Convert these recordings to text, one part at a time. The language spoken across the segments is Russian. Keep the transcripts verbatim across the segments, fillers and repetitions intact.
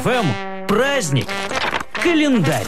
ФМ праздник. Календарь.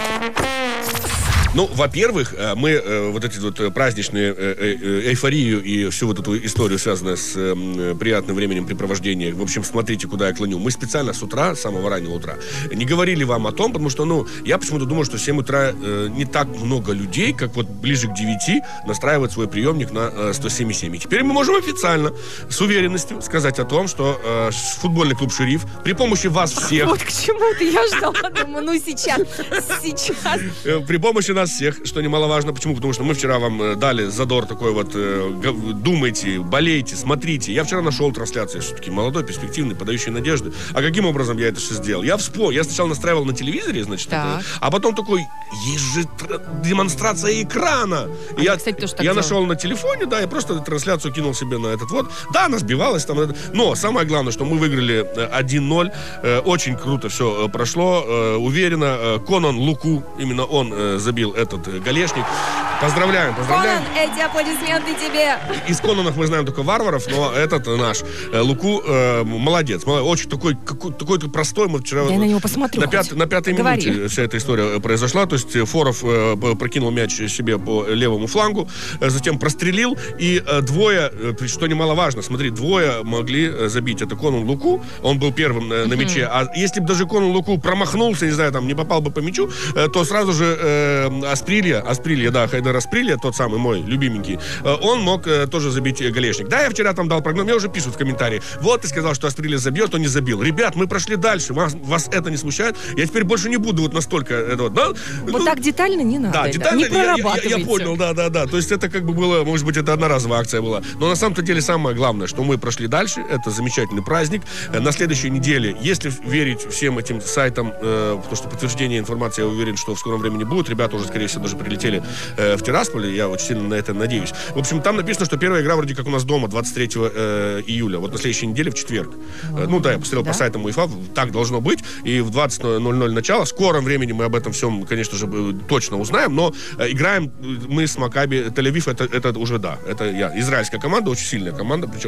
Ну, во-первых, мы э, вот эти вот праздничные э, э, эйфорию и всю вот эту историю, связанную с э, приятным временем препровождения, в общем, смотрите, куда я клоню. Мы специально с утра, с самого раннего утра, не говорили вам о том, потому что, ну, я почему-то думаю, что в семь утра э, не так много людей, как вот ближе к девяти настраивать свой приемник на э, сто семь и семь. И теперь мы можем официально, с уверенностью сказать о том, что э, футбольный клуб «Шериф» при помощи вас всех... Вот к чему-то я ждала, думаю, ну сейчас, сейчас. Э, при помощи нас всех, что немаловажно. Почему? Потому что мы вчера вам э, дали задор такой вот, э, г- думайте, болейте, смотрите. Я вчера нашел трансляции, все-таки молодой, перспективный, подающий надежды. А каким образом я это все сделал? Я вспомнил, я сначала настраивал на телевизоре, значит, это, а потом такой, есть же тр- демонстрация экрана. А И я, я, кстати, тоже так я делала. нашел на телефоне, да, я просто трансляцию кинул себе на этот вот. Да, она сбивалась там. это- Но самое главное, что мы выиграли э, один ноль. Э, очень круто все э, прошло. Э, уверенно. Э, Конан Луку, именно он э, забил этот э, голешник. Поздравляем, поздравляем. Конан, эти аплодисменты тебе. Из Конанов мы знаем только варваров, но этот наш э, Луку э, молодец. Молодец. Очень такой, какой, такой такой простой. Мы вчера Я на него посмотрю на, хоть. пят- на пятой Говори. минуте вся эта история э, произошла. То есть э, Форов э, п- прокинул мяч себе по левому флангу, э, затем прострелил, и э, двое, э, что немаловажно, смотри, двое могли э, забить. Это Конан Луку, он был первым э, на мяче. А если бы даже Конан Луку промахнулся, не знаю, там не попал бы по мячу, э, то сразу же э, Асприлья, Асприлья, да, Хайдар Асприлья, тот самый мой любименький, э, он мог э, тоже забить э, голешник. Да, я вчера там дал прогноз, мне уже пишут в комментарии, вот ты сказал, что Асприлья забьет, он не забил. Ребят, мы прошли дальше, вас, вас это не смущает? Я теперь больше не буду вот настолько... Это вот, да? Вот Ну, так детально не надо. да, это. детально, Не я, я- я, прорабатывайте. я понял, да, да, да. То есть это как бы было, может быть, это одноразовая акция была. Но на самом-то деле самое главное, что мы прошли дальше, это замечательный праздник. Э, На следующей неделе, если верить всем этим сайтам, э, потому что подтверждение информации, я уверен, что в скором времени будет. Ребята уже, скорее всего, даже прилетели э, в Тирасполь, я очень сильно на это надеюсь. В общем, там написано, что первая игра вроде как у нас дома двадцать третьего э, июля, вот на следующей неделе в четверг. Э, ну да, я посмотрел Да? по сайтам УЕФА, так должно быть, и в двадцать ноль ноль начало. В скором времени мы об этом всем, конечно же, э, точно узнаем, но э, играем э, мы с Макаби Тель-Авив, это, это уже да, это я. Израильская команда, очень сильная команда, причем